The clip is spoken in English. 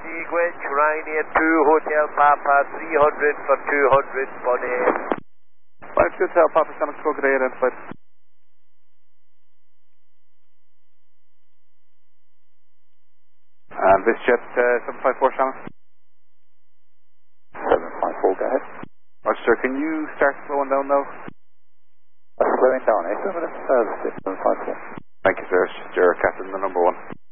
Sequence, Ryanair 2, Hotel Papa, 300 for 200, Bonnet. 5 Hotel Papa, San Francisco, good day, identified. And this jet 754, Shannon. 754, go ahead. Roger, sir, can you start slowing down now? Slowing down, 8 minutes, 754. Thank you, sir. It's your captain, the number 1.